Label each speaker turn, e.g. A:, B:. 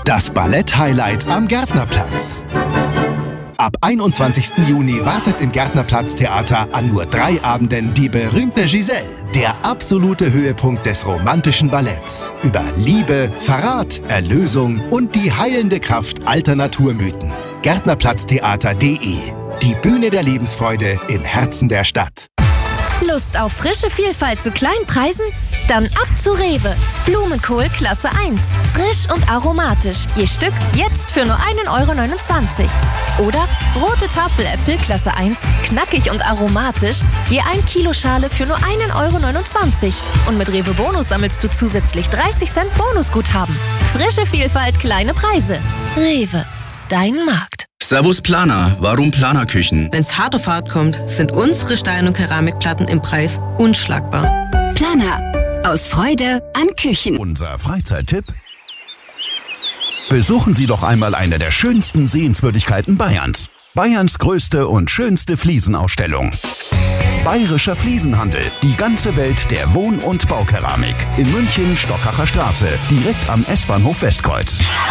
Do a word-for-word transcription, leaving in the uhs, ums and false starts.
A: Das Ballett-Highlight am Gärtnerplatz. Ab einundzwanzigsten Juni wartet im Gärtnerplatz-Theater an nur drei Abenden die berühmte Giselle, der absolute Höhepunkt des romantischen Balletts. Über Liebe, Verrat, Erlösung und die heilende Kraft alter Naturmythen. Gärtnerplatztheater punkt de. Die Bühne der Lebensfreude im Herzen der Stadt.
B: Lust auf frische Vielfalt zu kleinen Preisen? Dann ab zu Rewe. Blumenkohl Klasse eins. Frisch und aromatisch. Je Stück jetzt für nur ein Euro neunundzwanzig. Oder rote Tafeläpfel Klasse eins. Knackig und aromatisch. Je ein Kilo Schale für nur ein Euro neunundzwanzig. Und mit Rewe Bonus sammelst du zusätzlich dreißig Cent Bonusguthaben. Frische Vielfalt, kleine Preise. Rewe. Dein Markt.
C: Servus Planer, warum Planerküchen?
D: Wenn's hart auf hart kommt, sind unsere Stein- und Keramikplatten im Preis unschlagbar.
E: Planer. Aus Freude an Küchen.
F: Unser Freizeittipp? Besuchen Sie doch einmal eine der schönsten Sehenswürdigkeiten Bayerns. Bayerns größte und schönste Fliesenausstellung. Bayerischer Fliesenhandel. Die ganze Welt der Wohn- und Baukeramik. In München, Stockacher Straße. Direkt am S-Bahnhof Westkreuz.